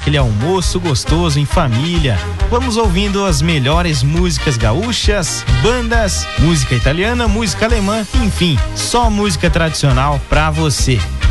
aquele almoço gostoso em família. Vamos ouvindo as melhores músicas gaúchas, bandas, música italiana, música alemã, enfim, só música tradicional pra você.